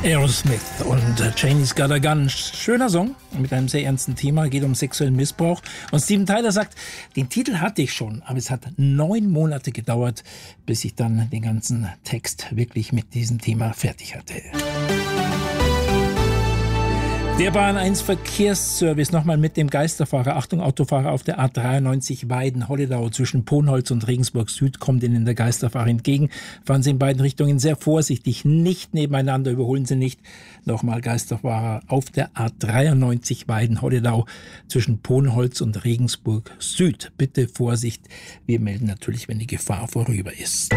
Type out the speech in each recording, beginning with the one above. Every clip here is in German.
Aerosmith und Janie's Got a Gun. Schöner Song mit einem sehr ernsten Thema, geht um sexuellen Missbrauch. Und Steven Tyler sagt, den Titel hatte ich schon, aber es hat 9 Monate gedauert, bis ich dann den ganzen Text wirklich mit diesem Thema fertig hatte. Der Bahn 1 Verkehrsservice nochmal mit dem Geisterfahrer. Achtung, Autofahrer auf der A93 Weiden-Holledau zwischen Ponholz und Regensburg Süd kommt Ihnen der Geisterfahrer entgegen. Fahren Sie in beiden Richtungen sehr vorsichtig, nicht nebeneinander, überholen Sie nicht. Nochmal Geisterfahrer auf der A93 Weiden-Holledau zwischen Ponholz und Regensburg Süd. Bitte Vorsicht, wir melden natürlich, wenn die Gefahr vorüber ist.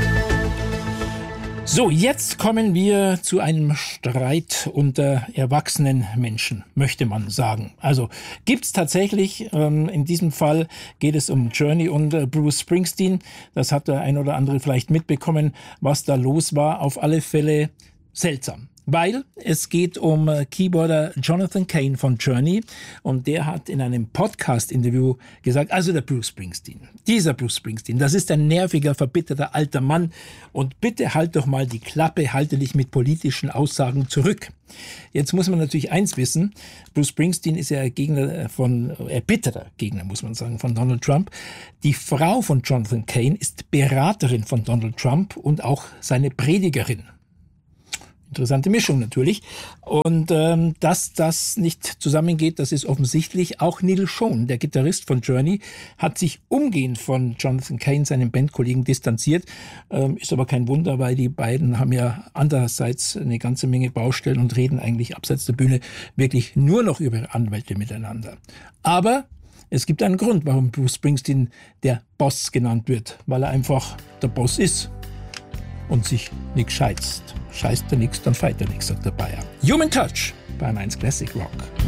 So, jetzt kommen wir zu einem Streit unter erwachsenen Menschen, möchte man sagen. Also gibt's tatsächlich, in diesem Fall geht es um Journey und Bruce Springsteen. Das hat der ein oder andere vielleicht mitbekommen, was da los war. Auf alle Fälle seltsam. Weil es geht um Keyboarder Jonathan Cain von Journey und der hat in einem Podcast-Interview gesagt, also der Bruce Springsteen, dieser Bruce Springsteen, das ist ein nerviger, verbitterter alter Mann und bitte halt doch mal die Klappe, halte dich mit politischen Aussagen zurück. Jetzt muss man natürlich eins wissen, Bruce Springsteen ist ja erbitterter Gegner, muss man sagen, von Donald Trump. Die Frau von Jonathan Cain ist Beraterin von Donald Trump und auch seine Predigerin. Interessante Mischung natürlich. Und dass das nicht zusammengeht, das ist offensichtlich. Auch Neil Schon, der Gitarrist von Journey, hat sich umgehend von Jonathan Cain, seinem Bandkollegen, distanziert. Ist aber kein Wunder, weil die beiden haben ja andererseits eine ganze Menge Baustellen und reden eigentlich abseits der Bühne wirklich nur noch über ihre Anwälte miteinander. Aber es gibt einen Grund, warum Bruce Springsteen der Boss genannt wird, weil er einfach der Boss ist und sich nichts scheißt. Scheißt er nichts, dann feit er nichts, sagt der Bayer. Human Touch beim 1 Classic Rock.